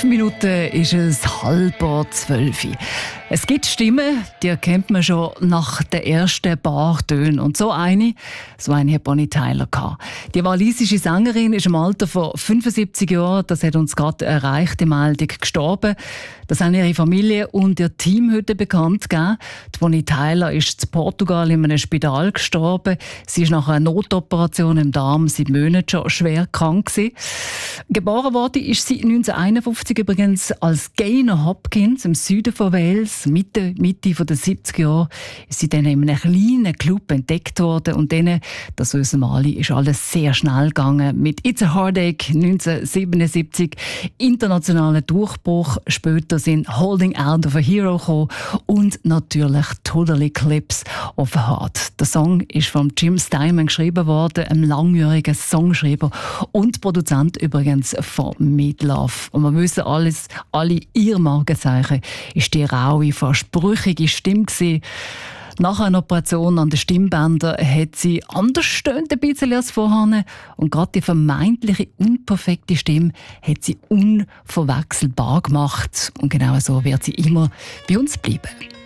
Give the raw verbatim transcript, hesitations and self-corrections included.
Fünf Minuten ist es halb zwölf. Es gibt Stimmen, die erkennt man schon nach den ersten paar Tönen. Und so eine, so eine hat Bonnie Tyler gehabt. Die walisische Sängerin ist im Alter von fünfundsiebzig Jahren, das hat uns gerade erreicht, die Meldung, gestorben. Das haben ihre Familie und ihr Team heute bekannt gegeben. Die Bonnie Tyler ist in Portugal in einem Spital gestorben. Sie ist nach einer Notoperation im Darm seit Monaten schon schwer krank gewesen. Geboren worden ist sie neunzehnhunderteinundfünfzig übrigens als Gaynor Hopkins im Süden von Wales. Mitte, Mitte der siebziger Jahre ist sie dann in einem kleinen Club entdeckt worden. Und dann, das wissen wir alle, ist alles sehr schnell gegangen. Mit It's a Heartache neunzehnhundertsiebenundsiebzig, internationaler Durchbruch. Später sind Holding Out of a Hero gekommen und natürlich Total Eclipse of a Heart. Der Song ist von Jim Steinman geschrieben worden, einem langjährigen Songschreiber und Produzent übrigens von Meatloaf. Und wir wissen alles, alle ihr Markenzeichen ist die raue, versprüchige Stimme gewesen. Nach einer Operation an den Stimmbändern hat sie anders stöhnt ein bisschen als vorher. Und gerade die vermeintliche unperfekte Stimme hat sie unverwechselbar gemacht. Und genau so wird sie immer bei uns bleiben.